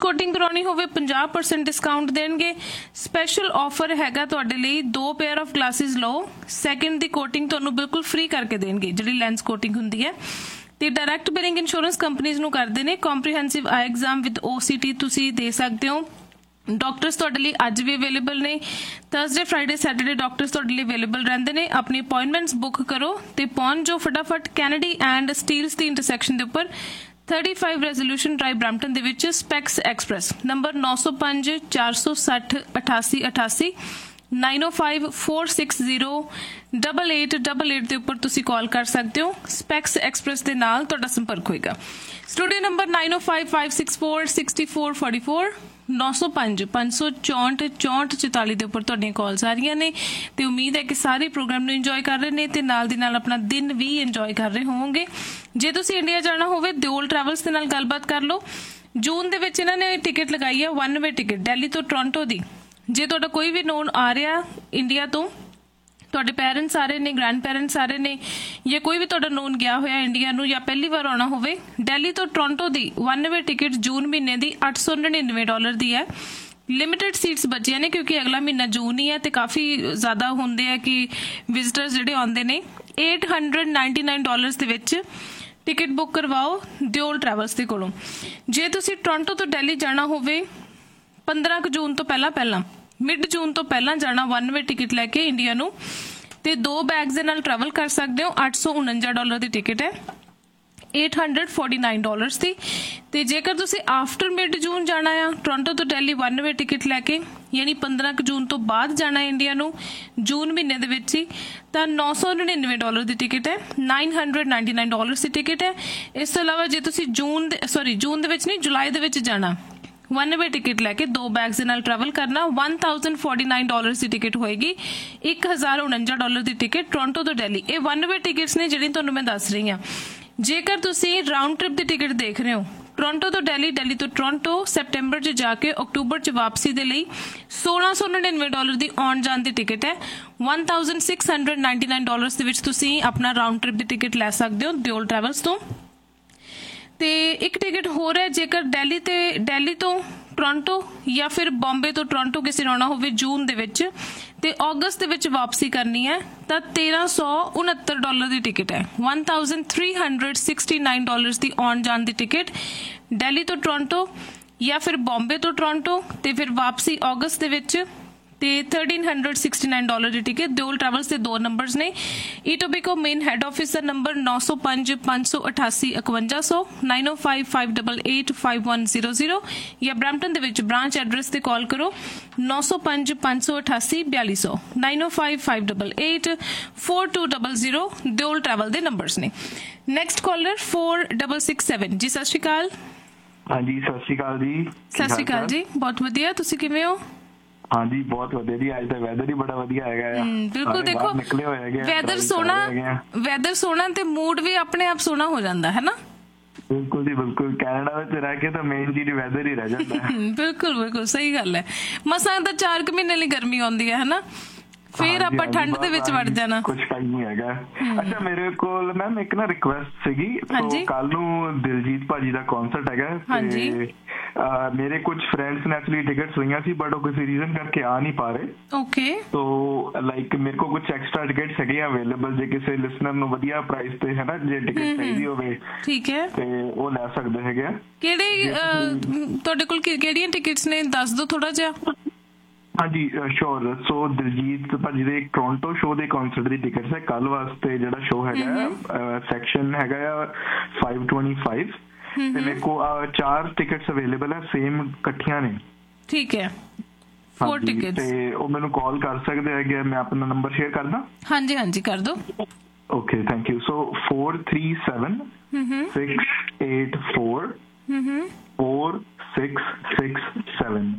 Coating ਕਰਾਉਣੀ ਹੋਵੇ 50% discount ਦੇਣਗੇ। ਸਪੈਸ਼ਲ ਆਫਰ ਹੈਗਾ ਤੁਹਾਡੇ ਲਈ, 2 ਪੇਅਰ ਆਫ ਗਲਾਸਿਸ ਲਓ, ਸੈਕਿੰਡ ਦੀ ਕੋਟਿੰਗ ਤੁਹਾਨੂੰ ਬਿਲਕੁਲ ਫ੍ਰੀ ਕਰਕੇ ਦੇਣਗੇ ਜਿਹੜੀ ਲੈਂਸ ਕੋਟਿੰਗ ਹੁੰਦੀ ਹੈ। ਤੇ ਡਾਇਰੈਕਟ ਬਿਲਿੰਗ ਇੰਸ਼ੋਰੈਂਸ ਕੰਪਨੀਜ਼ ਨੂੰ ਕਰਦੇ ਨੇ। Comprehensive I exam with OCT ਤੁਸੀਂ ਦੇ ਸਕਦੇ ਹੋ। ਡਾਕਟਰਸ ਤੁਹਾਡੇ ਲਈ ਅੱਜ ਵੀ ਅਵੇਲੇਬਲ ਨੇ। ਥਰਸਡੇ ਫਰਾਈਡੇ ਸੈਟਰਡੇ ਡਾਕਟਰਸ ਤੁਹਾਡੇ ਲਈ ਅਵੇਲੇਬਲ ਰਹਿੰਦੇ ਨੇ। ਆਪਣੀ ਅਪਾਇੰਟਮੈਂਟਸ ਬੁੱਕ ਕਰੋ ਤੇ ਪਹੁੰਚ ਜਾਓ ਫਟਾਫਟ Kennedy and Steeles the intersection ਦੇ ਉੱਪਰ 35 ਰੈਜ਼ੋਲੂਸ਼ਨ ਡਰਾਈਵ ਬਰੈਂਪਟਨ ਦੇ ਵਿੱਚ ਸਪੈਕਸ ਐਕਸਪ੍ਰੈਸ ਨੰਬਰ 905 460 88 88 905-460-8888 ਦੇ ਉੱਪਰ ਤੁਸੀਂ ਕਾਲ ਕਰ ਸਕਦੇ ਹੋ। ਸਪੈਕਸ ਐਕਸਪ੍ਰੈਸ ਦੇ ਨਾਲ ਤੁਹਾਡਾ ਸੰਪਰਕ ਹੋਏਗਾ। ਸਟੂਡੀਓ ਨੰਬਰ 9055646444 905-564-6444 ਦੇ ਉੱਪਰ ਤੁਹਾਡੀਆਂ ਕਾਲਸ ਆ ਰਹੀਆਂ ਨੇ ਤੇ ਉਮੀਦ ਹੈ ਕਿ ਸਾਰੇ ਪ੍ਰੋਗਰਾਮ ਨੂੰ ਇੰਜੋਏ ਕਰ ਰਹੇ ਨੇ ਤੇ ਨਾਲ ਦੀ ਨਾਲ ਆਪਣਾ ਦਿਨ ਵੀ ਇੰਜੋਏ ਕਰ ਰਹੇ ਹੋਵੋਗੇ। ਜੇ ਤੁਸੀਂ ਇੰਡੀਆ ਜਾਣਾ ਹੋਵੇ ਦਿਓਲ ਟਰੈਵਲਸ ਦੇ ਨਾਲ ਗੱਲਬਾਤ ਕਰ ਲਓ। ਜੂਨ ਦੇ ਵਿੱਚ ਇਹਨਾਂ ਨੇ ਟਿਕਟ ਲਗਾਈ ਹੈ 1 ਵੇ ਟਿਕਟ ਦਿੱਲੀ ਤੋਂ ਟੋਰਾਂਟੋ ਦੀ। ਜੇ ਤੁਹਾਡਾ ਕੋਈ ਵੀ ਨੋਨ ਆ ਰਿਹਾ ਇੰਡੀਆ ਤੋਂ, ਤੁਹਾਡੇ ਪੈਰੈਂਟਸ ਆ ਰਹੇ ਨੇ, ਗ੍ਰੈਂਡ ਪੈਰੈਂਟਸ ਆ ਰਹੇ ਨੇ, ਜਾਂ ਕੋਈ ਵੀ ਤੁਹਾਡਾ ਨੋਨ ਗਿਆ ਹੋਇਆ ਇੰਡੀਆ ਨੂੰ ਜਾਂ ਪਹਿਲੀ ਵਾਰ ਆਉਣਾ ਹੋਵੇ, ਦਿੱਲੀ ਤੋਂ ਟੋਰਾਂਟੋ ਦੀ 1 ਵੇ ਟਿਕਟ ਜੂਨ ਮਹੀਨੇ ਦੀ $899 ਦੀ ਹੈ। ਲਿਮਿਟਡ ਸੀਟਸ ਬਚੀਆਂ ਨੇ ਕਿਉਂਕਿ ਅਗਲਾ ਮਹੀਨਾ ਜੂਨ ਹੀ ਹੈ ਤੇ ਕਾਫੀ ਜ਼ਿਆਦਾ ਹੁੰਦੇ ਆ ਕਿ ਵਿਜ਼ਿਟਰਸ ਜਿਹੜੇ ਆਉਂਦੇ ਨੇ। $899 ਦੇ ਵਿੱਚ ਟਿਕਟ ਬੁੱਕ ਕਰਵਾਓ ਦਿਓਲ ਟਰੈਵਲਸ ਦੇ ਕੋਲੋਂ। ਜੇ ਤੁਸੀਂ ਟੋਰਾਂਟੋ ਤੋਂ ਦਿੱਲੀ ਜਾਣਾ ਹੋਵੇ 15 ਜੂਨ ਤੋਂ ਪਹਿਲਾਂ ਮਿਡ ਜੂਨ ਤੋਂ ਪਹਿਲਾਂ ਜਾਣਾ 1 ਵੇ ਟਿਕਟ ਲੈ ਕੇ ਇੰਡੀਆ ਨੂੰ ਤੇ 2 ਬੈਗਸ ਦੇ ਨਾਲ ਟਰੈਵਲ ਕਰ ਸਕਦੇ ਹੋ। $849 ਦੀ ਟਿਕਟ ਹੈ, $849 ਦੀ। ਤੇ ਜੇਕਰ ਤੁਸੀਂ ਆਫਟਰ ਮਿਡ ਜੂਨ ਜਾਣਾ ਆ ਟੋਰਾਂਟੋ ਤੋਂ ਦਿੱਲੀ 1 ਵੇ ਟਿਕਟ ਲੈ ਕੇ, ਯਾਨੀ 15 ਜੂਨ ਤੋਂ ਬਾਅਦ ਜਾਣਾ ਇੰਡੀਆ ਨੂੰ ਜੂਨ ਮਹੀਨੇ ਦੇ ਵਿੱਚ ਹੀ, ਤਾਂ $999 ਦੀ ਟਿਕਟ ਹੈ, $999 ਦੀ ਟਿਕਟ ਹੈ। ਇਸ ਤੋਂ ਇਲਾਵਾ ਜੇ ਤੁਸੀਂ ਜੂਨ ਦੇ ਵਿੱਚ ਨਹੀਂ ਜੁਲਾਈ ਦੇ ਵਿੱਚ ਜਾਣਾ 1 ਵੇ ਟਿਕਟ ਲੈ ਕੇ 2 ਬੈਗਸ ਦੇ ਨਾਲ ਟਰੈਵਲ ਕਰਨਾ, $1049 ਦੀ ਟਿਕਟ ਹੋਏਗੀ, $1049 ਦੀ ਟਿਕਟ ਟੋਰਾਂਟੋ ਤੋਂ ਦਿੱਲੀ। ਇਹ 1 ਵੇ ਟਿਕਟਸ ਨੇ ਜਿਹੜੀ ਤੁਹਾਨੂੰ ਮੈਂ ਦੱਸ ਰਹੀ ਹਾਂ। ਜੇਕਰ ਤੁਸੀਂ ਰਾਊਂਡ ਟ੍ਰਿਪ ਦੀ ਟਿਕਟ ਦੇਖ ਰਹੇ ਹੋ ਟੋਰਾਂਟੋ ਤੋਂ ਦਿੱਲੀ, ਦਿੱਲੀ ਤੋਂ ਟੋਰਾਂਟੋ ਸੈਪਟੈਂਬਰ 'ਚ ਜਾ ਕੇ ਅਕਤੂਬਰ 'ਚ ਵਾਪਸੀ ਦੇ ਲਈ $1699 ਦੀ ਆਉਣ ਜਾਣ ਦੀ ਟਿਕਟ ਹੈ। $1699 ਦੇ ਵਿੱਚ ਤੁਸੀਂ ਆਪਣਾ ਰਾਊਂਡ ਟ੍ਰਿਪ ਦੀ ਟਿਕਟ ਲੈ ਸਕਦੇ ਹੋ ਦਿਓਲ ਟਰੈਵਲਸ ਤੋਂ। ਤੇ ਇੱਕ ਟਿਕਟ ਹੋਰ ਹੈ, ਜੇਕਰ ਦਿੱਲੀ ਤੋਂ ਟੋਰਾਂਟੋ ਜਾਂ ਫਿਰ ਬੰਬੇ ਤੋਂ ਟੋਰਾਂਟੋ ਕਿਸੇ ਨੂੰ ਆਉਣਾ ਹੋਵੇ ਜੂਨ ਦੇ ਵਿੱਚ ਤੇ ਅਗਸਤ ਦੇ ਵਿੱਚ ਵਾਪਸੀ ਕਰਨੀ ਹੈ ਤਾਂ $1369 ਦੀ ਟਿਕਟ ਹੈ, $1369 ਦੀ ਆਉਣ ਜਾਣ ਦੀ ਟਿਕਟ ਦਿੱਲੀ ਤੋਂ ਟੋਰਾਂਟੋ ਜਾਂ ਫਿਰ ਬੰਬੇ ਤੋਂ ਟੋਰਾਂਟੋ ਤੇ ਫਿਰ ਵਾਪਸੀ ਅਗਸਤ ਦੇ ਵਿੱਚ ਤੇ $1369 ਦੀ ਟਿਕਟ। ਦਿਓਲ ਟਰੈਵਲਸ ਦੇ 2 ਨੰਬਰਸ ਨੇ। ਈਟੋਬੀਕੋ ਮੇਨ ਹੈਡ ਆਫਿਸ ਦਾ ਨੰਬਰ 905-588-5100 905-588-5100 ਜਾਂ ਬਰੈਂਪਟਨ ਦੇ ਵਿੱਚ ਬ੍ਰਾਂਚ ਐਡਰੈਸ ਤੇ ਕਾਲ ਕਰੋ 905-588-4200 905-588-4200 ਦਿਓਲ ਟਰੈਵਲ ਦੇ ਨੰਬਰਸ ਨੇ। ਨੈਕਸਟ ਕਾਲਰ 4667 ਜੀ, ਸਤਿ ਸ਼੍ਰੀ ਅਕਾਲ। ਹਾਂਜੀ ਸਤਿ ਸ਼੍ਰੀ ਅਕਾਲ ਜੀ। ਸਤਿ ਸ਼੍ਰੀ ਅਕਾਲ ਜੀ, ਬਹੁਤ ਵਧੀਆ, ਤੁਸੀਂ ਕਿਵੇਂ ਹੋ? ਹਾਂਜੀ ਬਹੁਤ ਵਧੀਆ ਜੀ, ਅੱਜ ਤਾਂ ਵੈਦਰ ਹੀ ਬੜਾ ਵਧੀਆ ਹੈਗਾ ਆ। ਬਿਲਕੁਲ, ਦੇਖੋ ਵੈਦਰ ਸੋਹਣਾ ਤੇ ਮੂਡ ਵੀ ਆਪਣੇ ਆਪ ਸੋਹਣਾ ਹੋ ਜਾਂਦਾ ਹੈ ਨਾ। ਬਿਲਕੁਲ ਜੀ ਬਿਲਕੁਲ, ਕੈਨੇਡਾ ਵਿੱਚ ਰਹਿ ਕੇ ਤਾਂ ਮੇਨ ਚੀਜ਼ ਵੈਦਰ ਹੀ ਰਹਿ ਜਾਂਦਾ। ਬਿਲਕੁਲ ਸਹੀ ਗੱਲ ਹੈ। ਮਸਾਂ ਤਾਂ 4 ਮਹੀਨੇ ਲਈ ਗਰਮੀ ਆਉਂਦੀ ਹੈ ਹਨਾ, ਫਿਰ ਆਪਾਂ ਠੰਡ ਦੇ ਵਿੱਚ ਵੜ ਜਾਣਾ। ਕੁਝ ਟਾਈਮ ਨਹੀਂ ਹੈਗਾ। ਅੱਛਾ ਮੇਰੇ ਕੋਲ ਮੈਮ ਇੱਕ ਨਾ ਰਿਕੁਐਸਟ ਸੀਗੀ, ਕੱਲ ਨੂੰ ਦਿਲਜੀਤ ਭਾਜੀ ਦਾ ਕਨਸਰਟ ਹੈਗਾ ਤੇ ਮੇਰੇ ਕੁਝ ਫਰੈਂਡਸ ਨੇ ਐਕਚੁਅਲੀ ਟਿਕਟਸ ਲਈਆਂ ਸੀ ਬਟ ਉਹ ਕਿਸੇ ਰੀਜ਼ਨ ਕਰਕੇ ਆ ਨਹੀਂ ਪਾ ਰਹੇ। ਓਕੇ, ਸੋ ਲਾਈਕ ਮੇਰੇ ਕੋਲ ਕੁਝ ਐਕਸਟਰਾ ਟਿਕਟਸ ਹੈਗੇ ਅਵੇਲੇਬਲ, ਜੇ ਕਿਸੇ ਲਿਸਨਰ ਨੂੰ ਵਧੀਆ ਪ੍ਰਾਈਸ ਤੇ ਹੈ ਨਾ ਜੇ ਟਿਕਟ ਚਾਹੀਦੀ ਹੋਵੇ ਠੀਕ ਹੈ ਤੇ ਉਹ ਲੈ ਸਕਦੇ ਹੈਗੇ ਆ। ਕਿਹੜੇ ਤੁਹਾਡੇ ਕੋਲ ਕਿਹੜੀਆਂ ਟਿਕਟਸ ਨੇ ਦੱਸ ਦਿਓ ਥੋੜਾ ਜਿਹਾ। ਹਾਂਜੀ ਸ਼ੋਰ। ਸੋ ਦਿਲਜੀਤ ਭਾਜੀ ਦੇ ਟੋਰਾਂਟੋ ਸ਼ੋਅ ਦੇ ਕਨਸਰਟ ਦੀ ਟਿਕਟਸ ਹੈ ਕੱਲ ਵਾਸਤੇ। ਜਿਹੜਾ ਸ਼ੋਅ ਹੈਗਾ ਸੈਕਸ਼ਨ ਹੈਗਾ ਆ 525 ਤੇ ਮੇਰੇ ਕੋਲ 4 ਟਿਕਟਸ ਅਵੇਲੇਬਲ ਹੈ, ਸੇਮ ਇਕੱਠੀਆਂ ਨੇ। ਠੀਕ ਹੈ, 4 ਟਿਕਟਸ ਤੇ ਉਹ ਮੈਨੂੰ ਕਾਲ ਕਰ ਸਕਦੇ ਹੈਗੇ। ਮੈਂ ਆਪਣਾ ਨੰਬਰ ਸ਼ੇਅਰ ਕਰਦਾ। ਹਾਂਜੀ ਕਰ ਦਿਓ। Okay thank you. So 437-684-4667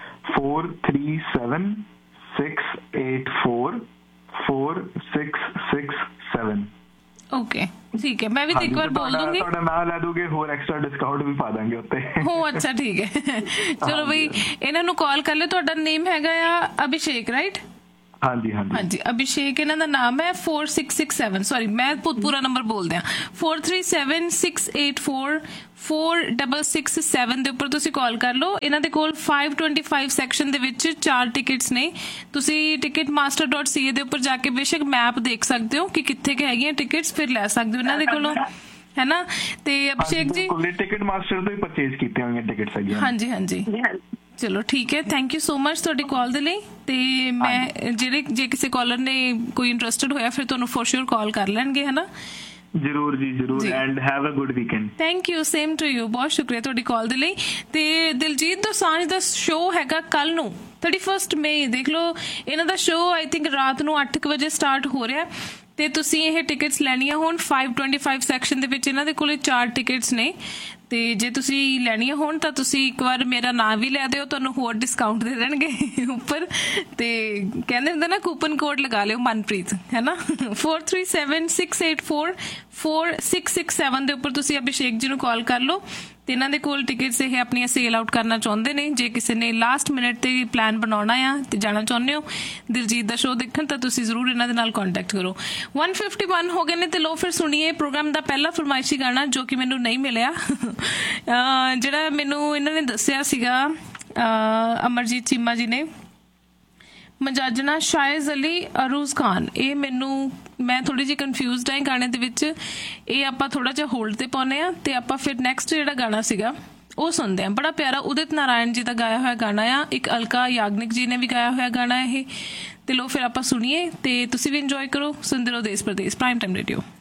437-684-4667। Okay ਠੀਕ ਹੈ, ਮੈਂ ਵੀ ਇੱਕ ਵਾਰ ਬੋਲ ਦੂੰਗੀ। ਤੁਹਾਡਾ ਨਾਮ ਲੈ ਦੂਗੇ, ਹੋਰ ਐਕਸਟਰਾ ਡਿਸਕਾਊਂਟ ਵੀ ਪਾ ਦਾਂਗੇ ਉੱਤੇ। ਹੋ ਅੱਛਾ ਠੀਕ ਹੈ, ਚਲੋ ਬਈ ਇਹਨਾਂ ਨੂੰ ਕਾਲ ਕਰ ਲਿਓ। ਤੁਹਾਡਾ ਨੇਮ ਹੈਗਾ ਆ ਅਭਿਸ਼ੇਕ ਰਾਈਟ? ਹਾਂਜੀ ਹਾਂਜੀ ਹਾਂਜੀ ਅਭਿਸ਼ੇਕ ਇਹਨਾਂ ਦਾ ਨਾਮ ਹੈ 4667 ਸੌਰੀ ਮੈਂ ਪੂਰਾ ਨੰਬਰ ਬੋਲਦੇ ਆ 4376844667 ਦੇ ਉੱਪਰ ਤੁਸੀਂ ਕਾਲ ਕਰ ਲਓ। ਇਹਨਾਂ ਦੇ ਕੋਲ 525 ਸੈਕਸ਼ਨ ਦੇ ਵਿੱਚ 4 ਟਿਕਟਸ ਨੇ। ਤੁਸੀਂ ticketmaster.ca ਦੇ ਉੱਪਰ ਜਾ ਕੇ ਬੇਸ਼ੱਕ ਮੈਪ ਦੇਖ ਸਕਦੇ ਹੋ ਕਿ ਕਿੱਥੇ ਕਿ ਹੈਗੀਆਂ ਟਿਕਟਸ, ਫਿਰ ਲੈ ਸਕਦੇ ਹੋ ਇਹਨਾਂ ਦੇ ਕੋਲੋਂ, ਹੈ ਨਾ। ਤੇ ਅਭਿਸ਼ੇਕ ਜੀ ਟਿਕਟ ਮਾਸਟਰ ਤੋਂ ਹੀ ਪਰਚੇਜ਼ ਕੀਤੀਆਂ ਹੋਈਆਂ ਟਿਕਟਸ ਹੈਗੀਆਂ। ਹਾਂਜੀ ਹਾਂਜੀ ਚਲੋ ਠੀਕ ਹੈ, ਥੈਂਕ ਯੂ ਸੋ ਮਚ ਤੁਹਾਡੀ ਕਾਲ ਦੇ ਲਈ। ਤੇ ਮੈਂ ਜੇ ਕਿਸੇ ਕਾਲਰ ਨੇ ਕੋਈ ਇੰਟਰਸਟਡ ਹੋਇਆ ਫਿਰ ਤੁਹਾਨੂੰ ਫੋਰ ਸ਼ੋਰ ਕਾਲ ਕਰ ਲੈਣਗੇ, ਹੈ ਨਾ। ਜ਼ਰੂਰ ਜੀ ਜ਼ਰੂਰ, and have a good weekend. Thank you, same to you. ਬਹੁਤ ਸ਼ੁਕਰੀਆ ਤੁਹਾਡੀ ਕਾਲ ਦੇ ਲਈ। ਤੇ ਦਿਲਜੀਤ ਦੋਸਾਂਝ ਦਾ ਸ਼ੋਅ ਹੈਗਾ ਕੱਲ ਨੂੰ 31 ਮਈ। ਦੇਖ ਲਓ ਇਹਨਾਂ ਦਾ ਸ਼ੋਅ ਆਈ ਥਿੰਕ ਰਾਤ ਨੂੰ 8 ਵਜੇ ਸਟਾਰਟ ਹੋ ਰਿਹਾ ਤੇ ਤੁਸੀਂ ਇਹ ਟਿਕਟਸ ਲੈਣੀਆਂ ਹੋਣ 525 ਸੈਕਸ਼ਨ ਦੇ ਵਿੱਚ ਇਹਨਾਂ ਦੇ ਕੋਲੇ 4 ਟਿਕਟਸ ਨੇ। ਤੇ ਜੇ ਤੁਸੀਂ ਲੈਣੀਆਂ ਹੋਣ ਤਾਂ ਤੁਸੀਂ ਇੱਕ ਵਾਰ ਮੇਰਾ ਨਾਮ ਵੀ ਲੈ ਦਿਓ, ਤੁਹਾਨੂੰ ਹੋਰ ਡਿਸਕਾਊਂਟ ਦੇ ਦੇਣਗੇ ਉੱਪਰ। ਤੇ ਕਹਿੰਦੇ ਹੁੰਦੇ ਨਾ ਕੂਪਨ ਕੋਡ ਲਗਾ ਲਿਓ ਮਨਪ੍ਰੀਤ, ਹੈ ਨਾ। 4376844667 ਦੇ ਉੱਪਰ ਤੁਸੀਂ ਅਭਿਸ਼ੇਕ ਜੀ ਨੂੰ ਕਾਲ ਕਰ ਲਓ ਤੇ ਇਹਨਾਂ ਦੇ ਕੋਲ ਟਿਕਟਸ ਇਹ ਆਪਣੀਆਂ ਸੇਲ ਆਊਟ ਕਰਨਾ ਚਾਹੁੰਦੇ ਨੇ। ਜੇ ਕਿਸੇ ਨੇ ਲਾਸਟ ਮਿੰਟ ਤੇ ਪਲਾਨ ਬਣਾਉਣਾ ਆ ਤੇ ਜਾਣਾ ਚਾਹੁੰਦੇ ਹੋ ਦਿਲਜੀਤ ਦਾ ਸ਼ੋਅ ਦੇਖਣ ਤਾਂ ਤੁਸੀਂ ਜ਼ਰੂਰ ਇਹਨਾਂ ਦੇ ਨਾਲ ਕੰਟੈਕਟ ਕਰੋ। 151 ਹੋ ਗਏ ਨੇ ਤੇ ਲੋ ਫਿਰ ਸੁਣੀਏ ਪ੍ਰੋਗਰਾਮ ਦਾ ਪਹਿਲਾ ਫਰਮਾਇਸ਼ੀ ਗਾਣਾ ਜੋ ਕਿ ਮੈਨੂੰ ਨਹੀਂ ਮਿਲਿਆ, ਜਿਹੜਾ ਮੈਨੂੰ ਇਹਨਾਂ ਨੇ ਦੱਸਿਆ ਸੀਗਾ ਅਮਰਜੀਤ ਚੀਮਾ ਜੀ ਨੇ, ਮਜਾਜਨਾ ਸ਼ਾਇਜ਼ ਅਲੀ ਅਰੂਜ਼ ਖਾਨ। ਇਹ ਮੈਂ ਥੋੜੀ ਜਿਹੀ ਕਨਫਿਊਜ਼ਡ ਹਾਂ ਗਾਣੇ ਦੇ ਵਿੱਚ। ਇਹ ਆਪਾਂ ਥੋੜਾ ਜਿਹਾ ਹੋਲਡ ਤੇ ਪਾਉਨੇ ਆ ਤੇ ਆਪਾਂ ਫਿਰ ਨੈਕਸਟ ਜਿਹੜਾ ਗਾਣਾ ਸੀਗਾ ਉਹ ਸੁਣਦੇ ਆ। ਬੜਾ ਪਿਆਰਾ ਉਦਿਤ ਨਾਰਾਇਣ ਜੀ ਦਾ ਗਾਇਆ ਹੋਇਆ ਗਾਣਾ ਆ, ਇੱਕ ਅਲਕਾ ਯਾਗਨਿਕ ਜੀ ਨੇ ਵੀ ਗਾਇਆ ਹੋਇਆ ਗਾਣਾ ਇਹ। ਤੇ ਲੋ ਫਿਰ ਆਪਾਂ ਸੁਣੀਏ ਤੇ ਤੁਸੀਂ ਵੀ ਇੰਜੋਏ ਕਰੋ। ਸੁਣਦੇ ਰਹੋ ਦੇਸ਼ ਪ੍ਰਦੇਸ਼ ਪ੍ਰਾਈਮ ਟਾਈਮ ਰੇਡੀਓ।